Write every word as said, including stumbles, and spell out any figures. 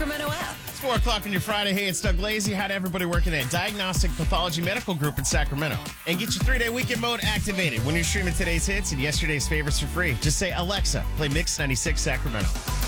Sacramento app. It's four o'clock on your Friday. Hey, it's Doug Lazy. How'd everybody working at Diagnostic Pathology Medical Group in Sacramento? And get your three-day weekend mode activated when you're streaming today's hits and yesterday's favorites for free. Just say, Alexa, play Mix ninety-six Sacramento.